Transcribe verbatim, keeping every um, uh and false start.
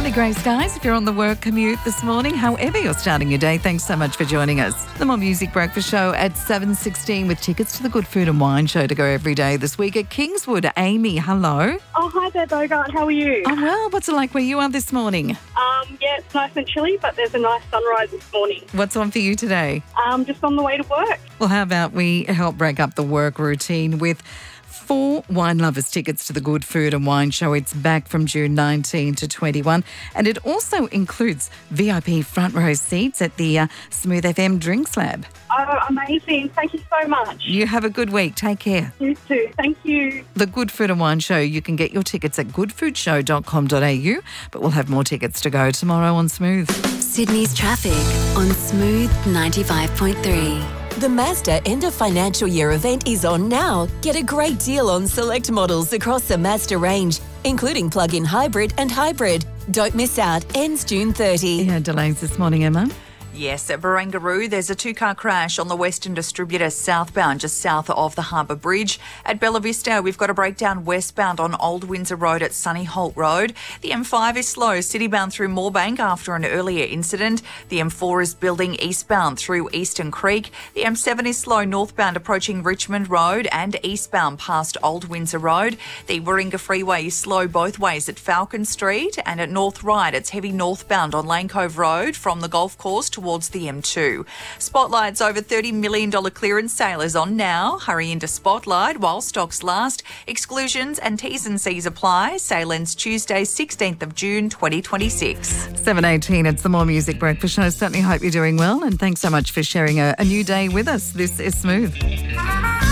Fairly grey skies if you're on the work commute this morning. However you're starting your day, thanks so much for joining us. The More Music Breakfast Show at seven sixteen with tickets to the Good Food and Wine Show to go every day this week at Kingswood. Amy, hello. Oh, hi there, Bogart. How are you? Oh, well, what's it like where you are this morning? Um, yeah, it's nice and chilly, but there's a nice sunrise this morning. What's on for you today? Um, just on the way to work. Well, how about we help break up the work routine with four Wine Lovers tickets to the Good Food and Wine Show. It's back from June nineteenth to twenty-one. And it also includes V I P front row seats at the uh, Smooth F M Drinks Lab. Oh, amazing. Thank you so much. You have a good week. Take care. You too. Thank you. The Good Food and Wine Show, you can get your tickets at good food show dot com dot a u, but we'll have more tickets to go tomorrow on Smooth. Sydney's traffic on Smooth ninety-five point three. The Mazda end of financial year event is on now. Get a great deal on select models across the Mazda range, including plug-in hybrid and hybrid. Don't miss out. Ends June thirtieth. Yeah, delays this morning, Emma. Yes, at Barangaroo, there's a two-car crash on the Western Distributor southbound, just south of the Harbour Bridge. At Bella Vista, we've got a breakdown westbound on Old Windsor Road at Sunny Holt Road. The M five is slow, citybound through Moorebank after an earlier incident. The M four is building eastbound through Eastern Creek. The M seven is slow northbound approaching Richmond Road and eastbound past Old Windsor Road. The Warringah Freeway is slow both ways at Falcon Street, and at North Ryde, it's heavy northbound on Lane Cove Road from the golf course towards the M two. Spotlight's over thirty million dollars clearance sale is on now. Hurry into Spotlight while stocks last. Exclusions and T's and C's apply. Sale ends Tuesday, sixteenth of June, twenty twenty-six. seven eighteen, it's the More Music Breakfast Show. Certainly hope you're doing well, and thanks so much for sharing a, a new day with us. This is Smooth.